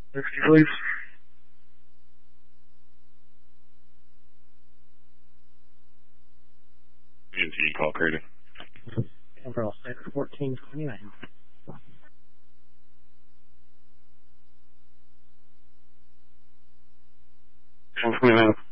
60, please. EMT call Crazy. Overall 61429. 1029.